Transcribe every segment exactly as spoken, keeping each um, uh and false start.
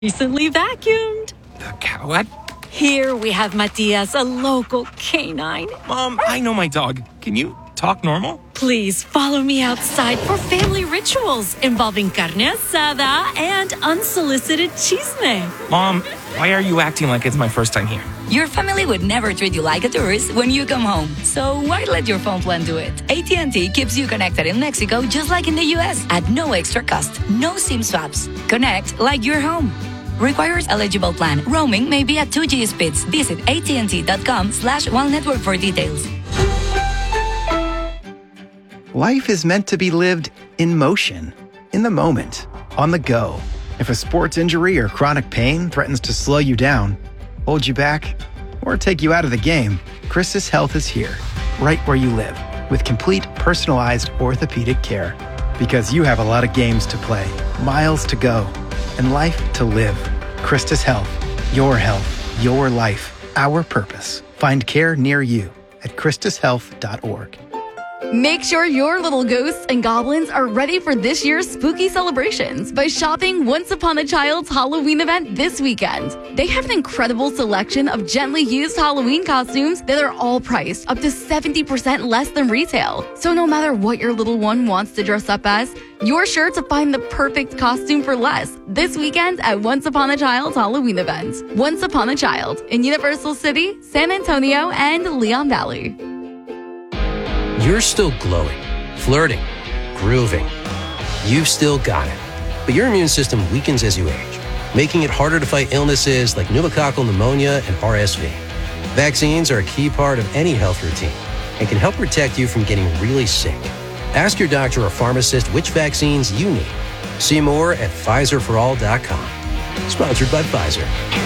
Recently vacuumed. The cow what? Here we have Matias, a local canine. Mom, I know my dog. Can you talk normal? Please follow me outside for family rituals involving carne asada and unsolicited chisme. Mom, why are you acting like it's my first time here? Your family would never treat you like a tourist when you come home. So why let your phone plan do it? A T and T keeps you connected in Mexico just like in the U S at no extra cost. No SIM swaps. Connect like you're home. Requires eligible plan. Roaming may be at two G speeds. Visit att.com slash one network for details. Life is meant to be lived in motion, in the moment, on the go. If a sports injury or chronic pain threatens to slow you down, hold you back, or take you out of the game, Christus Health is here, right where you live, with complete personalized orthopedic care. Because you have a lot of games to play, miles to go, and life to live. Christus Health. Your health. Your life. Our purpose. Find care near you at christus health dot org. Make sure your little ghosts and goblins are ready for this year's spooky celebrations by shopping Once Upon a Child's Halloween event this weekend. They have an incredible selection of gently used Halloween costumes that are all priced up to seventy percent less than retail. So no matter what your little one wants to dress up as, you're sure to find the perfect costume for less this weekend at Once Upon a Child's Halloween event. Once Upon a Child in Universal City, San Antonio, and Leon Valley. You're still glowing, flirting, grooving. You've still got it. But your immune system weakens as you age, making it harder to fight illnesses like pneumococcal pneumonia and R S V. Vaccines are a key part of any health routine and can help protect you from getting really sick. Ask your doctor or pharmacist which vaccines you need. See more at Pfizer for all dot com. Sponsored by Pfizer.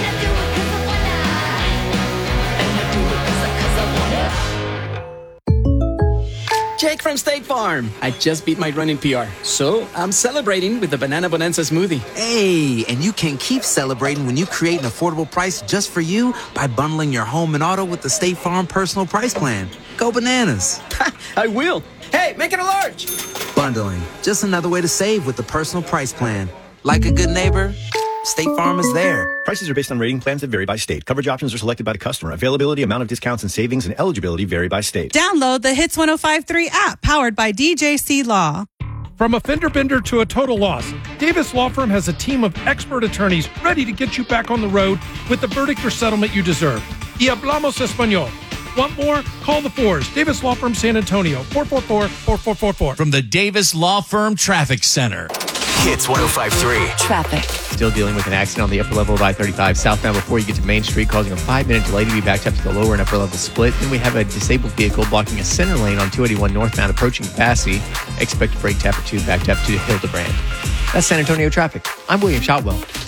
Jake from State Farm. I just beat my running P R, so I'm celebrating with the Banana Bonanza smoothie. Hey, and you can keep celebrating when you create an affordable price just for you by bundling your home and auto with the State Farm Personal Price Plan. Go bananas. I will. Hey, make it a large. Bundling, just another way to save with the Personal Price Plan. Like a good neighbor, State Farm is there. Prices are based on rating plans that vary by state. Coverage options are selected by the customer. Availability, amount of discounts and savings, and eligibility vary by state. Download the Hits one oh five point three app powered by D J C Law. From a fender bender to a total loss, Davis Law Firm has a team of expert attorneys ready to get you back on the road with the verdict or settlement you deserve. Y hablamos español. Want more? Call the fours. Davis Law Firm San Antonio, four four four, four four four four. From the Davis Law Firm Traffic Center. Hits one oh five point three. Traffic. Still dealing with an accident on the upper level of I thirty-five southbound before you get to Main Street, causing a five-minute delay to be backed up to the lower and upper level split. Then we have a disabled vehicle blocking a center lane on two eighty-one northbound approaching Passy. Expect a brake tapper two backed up to Hildebrand. That's San Antonio traffic. I'm William Shotwell.